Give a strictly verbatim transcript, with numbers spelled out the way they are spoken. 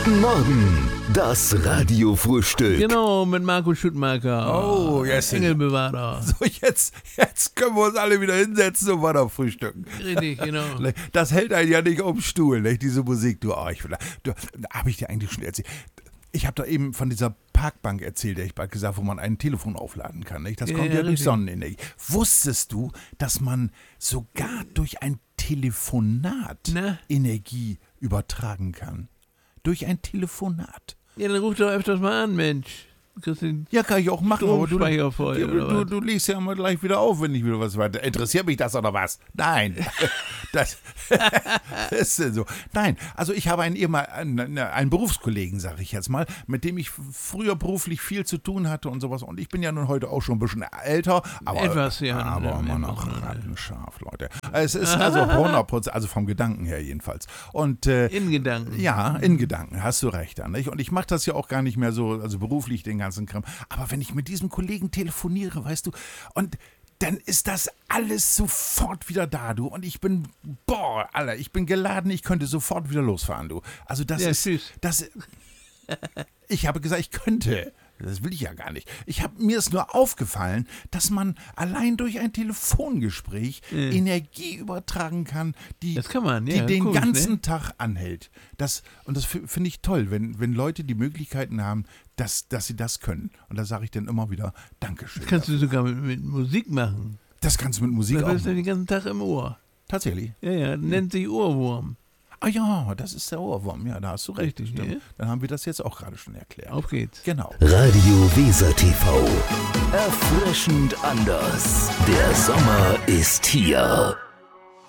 Guten Morgen, das Radiofrühstück. Genau, mit Marco Schuttmacher. Oh, yes. Engelbewahrer. So, jetzt, jetzt können wir uns alle wieder hinsetzen und weiter frühstücken. Richtig, genau. Das hält einen ja nicht auf dem Stuhl, nicht? Diese Musik. Du, oh, ich, du, habe ich dir eigentlich schon erzählt. Ich habe da eben von dieser Parkbank erzählt, der ich bald gesagt, wo man ein Telefon aufladen kann. Nicht? Das Ja, kommt ja, ja, durch richtig. Sonnenenergie. Wusstest du, dass man sogar durch ein Telefonat Na? Energie übertragen kann? Durch ein Telefonat. Ja, dann ruf doch öfters mal an, Mensch. Du kriegst den Ja, kann ich auch machen, aber du, Stromspeicher voll, ja, oder du, was? du legst ja mal gleich wieder auf, wenn ich wieder was weiter. Interessiert mich das oder was? Nein. Das, das ist so. Nein, also ich habe einen, ehemal- einen, einen Berufskollegen, sage ich jetzt mal, mit dem ich früher beruflich viel zu tun hatte und sowas. Und ich bin ja nun heute auch schon ein bisschen älter, aber, Etwas, ja. aber Ja, immer ja, noch ja. rattenscharf, Leute. Es ist also hundert Prozent, also vom Gedanken her jedenfalls. Und äh, In Gedanken. ja, in Gedanken, hast du recht, Anne. Und ich mache das ja auch gar nicht mehr so, also beruflich den ganzen Kram. Aber wenn ich mit diesem Kollegen telefoniere, weißt du, und dann ist das alles sofort wieder da, du. Und ich bin, boah, Alter, ich bin geladen, ich könnte sofort wieder losfahren, du. Also das Ja, ist, tschüss. das, ich habe gesagt, ich könnte. Das will ich ja gar nicht. Ich hab, mir ist nur aufgefallen, dass man allein durch ein Telefongespräch Mhm. Energie übertragen kann, die, Das kann man, die ja, den komisch, ganzen ne? Tag anhält. Das, und das f- finde ich toll, wenn, wenn Leute die Möglichkeiten haben, dass, dass sie das können. Und da sage ich dann immer wieder Dankeschön. Das kannst du sogar mit, mit Musik machen. Das kannst du mit Musik Das auch ist ja machen. den ganzen Tag im Ohr. Tatsächlich. Ja, ja, nennt sich Ohrwurm. Ah ja, das ist der Ohrwurm. Ja, da hast du recht. Richtig, Stimmt. ja. Dann haben wir das jetzt auch gerade schon erklärt. Auf geht's. Genau. Radio Weser T V. Erfrischend anders. Der Sommer ist hier.